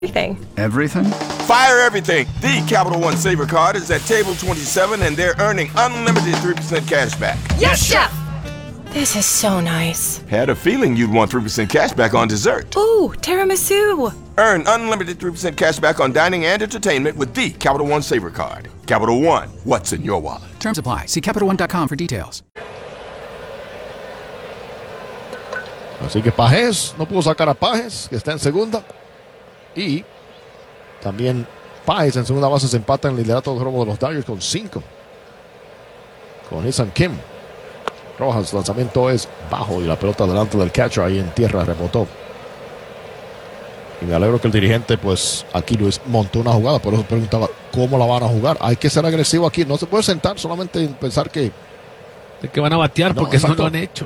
Everything. Everything? Fire everything. The Capital One Saver card is at table 27 and they're earning unlimited 3% cash back. Yes, Chef! This is so nice. Had a feeling you'd want 3% cash back on dessert. Ooh, tiramisu. Earn unlimited 3% cash back on dining and entertainment with the Capital One Saver card. Capital One, what's in your wallet? Terms apply. See CapitalOne.com for details. Así que Páez no pudo sacar a Páez, que está en segunda. Y también Páez en segunda base se empata en el liderato de robo de los Dodgers con 5. Con Isan Kim. Rojas, lanzamiento es bajo y la pelota delante del catcher ahí en tierra rebotó. Y me alegro que el dirigente, pues aquí Luis montó una jugada, por eso preguntaba cómo la van a jugar. Hay que ser agresivo aquí, no se puede sentar solamente en pensar que... de que van a batear porque no lo han hecho.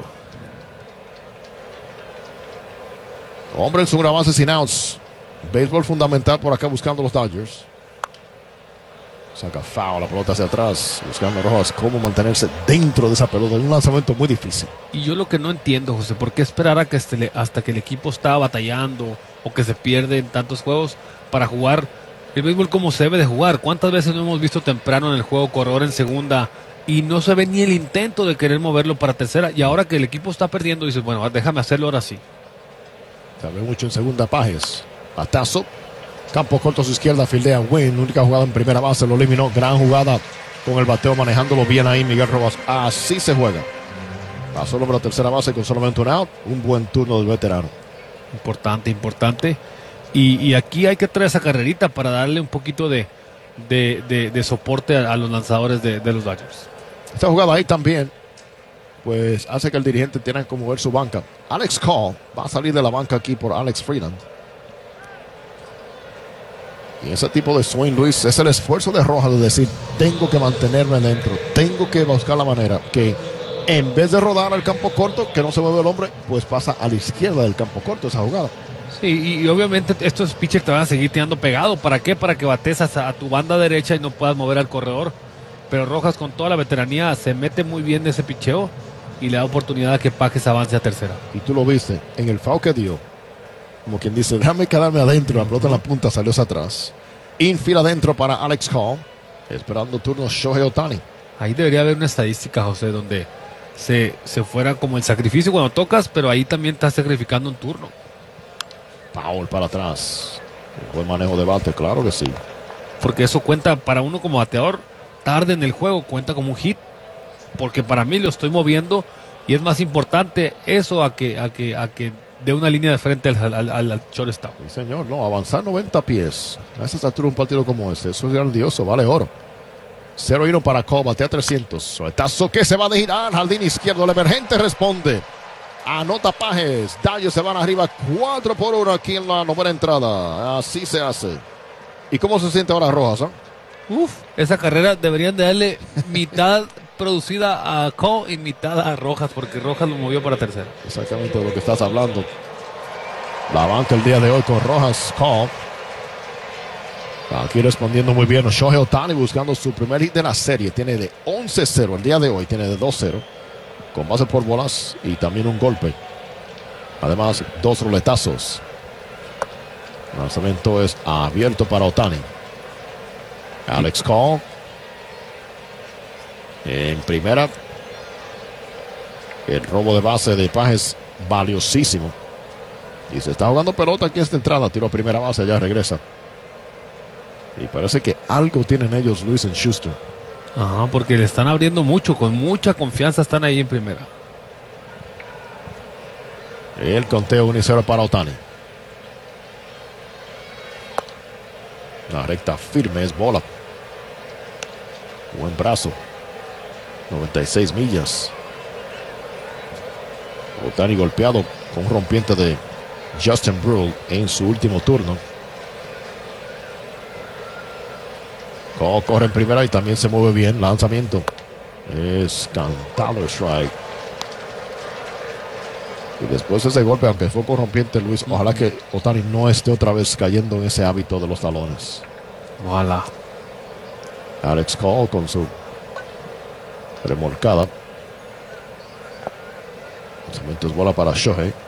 Hombre en segunda base sin outs. Béisbol fundamental por acá buscando los Dodgers. Saca foul, la pelota hacia atrás. Buscando Rojas cómo mantenerse dentro de esa pelota. Un lanzamiento muy difícil. Y yo lo que no entiendo, José, ¿por qué esperar a que hasta que el equipo está batallando o que se pierde en tantos juegos para jugar el béisbol como se debe de jugar? ¿Cuántas veces no hemos visto temprano en el juego corredor en segunda y no se ve ni el intento de querer moverlo para tercera? Y ahora que el equipo está perdiendo, dices, bueno, déjame hacerlo ahora sí. Se ve mucho en segunda Páez. Batazo. Campo corto a su izquierda, fildea Wynn. Única jugada en primera base, lo eliminó. Gran jugada con el bateo, manejándolo bien ahí Miguel Rojas. Así se juega. Pasó el hombre a tercera base con solamente un out. Un buen turno del veterano. Importante, importante. Y aquí hay que traer esa carrerita para darle un poquito de soporte a los lanzadores de los Dodgers. Esta jugada ahí también, pues hace que el dirigente tenga que mover su banca. Alex Call va a salir de la banca aquí por Alex Freeland. Y ese tipo de swing, Luis, es el esfuerzo de Rojas de decir, tengo que mantenerme dentro, tengo que buscar la manera que en vez de rodar al campo corto, que no se mueve el hombre, pues pasa a la izquierda del campo corto esa jugada. Sí, y obviamente estos pitchers te van a seguir tirando pegado. ¿Para qué? Para que bates a tu banda derecha y no puedas mover al corredor. Pero Rojas con toda la veteranía se mete muy bien de ese picheo y le da oportunidad a que Páez avance a tercera. Y tú lo viste en el foul que dio. Como quien dice, déjame quedarme adentro. La pelota en la punta salió hacia atrás. Infield adentro para Alex Call. Esperando turno Shohei Ohtani. Ahí debería haber una estadística, José, donde se fuera como el sacrificio cuando tocas, pero ahí también estás sacrificando un turno. Foul para atrás. Buen manejo de bate, claro que sí. Porque eso cuenta para uno como bateador. Tarde en el juego cuenta como un hit. Porque para mí lo estoy moviendo y es más importante eso a que de una línea de frente al shortstop. Sí, señor, no, avanzar 90 pies. A esa altura un partido como este, eso es grandioso, vale oro. 0-1 para Cole, batea 300. Sueltazo que se va a girar, jardín izquierdo, el emergente responde. Anota Páez, Dodgers se van arriba 4-1 aquí en la novena entrada. Así se hace. ¿Y cómo se siente ahora Rojas? Esa carrera deberían de darle mitad producida a Cole y mitad a Rojas, porque Rojas lo movió para tercera. Exactamente de lo que estás hablando. La banca el día de hoy con Rojas, Cole. Aquí respondiendo muy bien Shohei Ohtani buscando su primer hit de la serie. Tiene de 11-0 el día de hoy, tiene de 2-0 con base por bolas y también un golpe. Además, 2 roletazos. El lanzamiento es abierto para Ohtani. Alex Call en primera. El robo de base de Páez valiosísimo. Y se está jugando pelota aquí esta entrada. Tiro a primera base, ya regresa. Y parece que algo tienen ellos, Luis, en Schuster. Ajá, porque le están abriendo mucho, con mucha confianza están ahí en primera. El conteo 1-0 para Ohtani. La recta firme es bola. Buen brazo. 96 millas. Ohtani golpeado con un rompiente de Justin Brull en su último turno. Corre en primera y también se mueve bien. Lanzamiento es cantado strike. Y después de ese golpe, aunque fue por rompiente, Luis, ojalá que Ohtani no esté otra vez cayendo en ese hábito de los talones. Ojalá. Alex Call con su remolcada. Lanzamiento es bola para Shohei.